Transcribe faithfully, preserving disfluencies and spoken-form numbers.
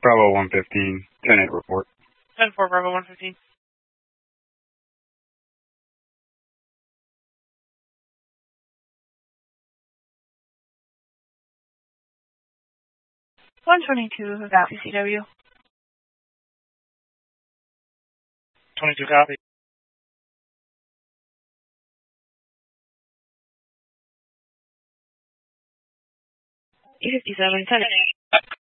Bravo one fifteen, ten eight report. ten four Bravo one fifteen. one twenty-two about C C W. twenty-two copy. E fifty-seven, ten.